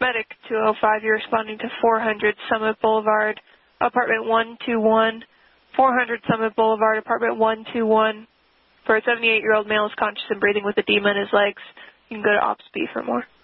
Medic 205, you're responding to 400 Summit Boulevard, apartment 121. 400 Summit Boulevard, apartment 121. For a 78-year-old male is conscious and breathing with edema in his legs. You can go to Ops B for more.